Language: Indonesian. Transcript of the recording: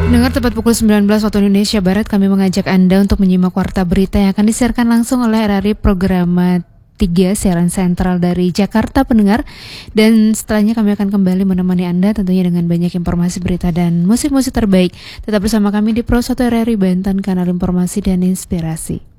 Dengar tepat pukul 19 waktu Indonesia Barat, kami mengajak Anda untuk menyimak warta berita yang akan disiarkan langsung oleh RRI Programa 3 siaran sentral dari Jakarta pendengar. Dan setelahnya kami akan kembali menemani Anda tentunya dengan banyak informasi berita dan musik-musik terbaik. Tetap bersama kami di Pro 1 RRI Banten, kanal informasi dan inspirasi.